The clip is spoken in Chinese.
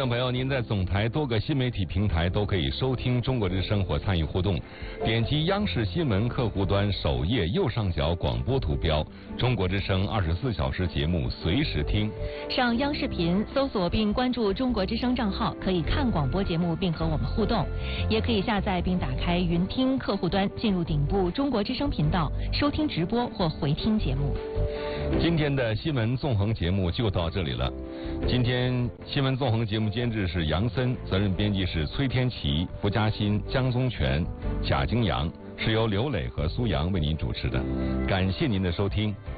众朋友，您在总台多个新媒体平台都可以收听中国之声或参与互动。点击央视新闻客户端首页右上角广播图标，中国之声24小时节目随时听。 上央视频搜索并关注中国之声账号，可以看广播节目并和我们互动，也可以下载并打开云听客户端，进入顶部中国之声频道收听直播或回听节目。 今天的新闻纵横节目就到这里了。今天新闻纵横节目监制是杨森，责任编辑是崔天琪、付嘉欣、江宗全、贾京阳，是由刘磊和苏阳为您主持的。感谢您的收听，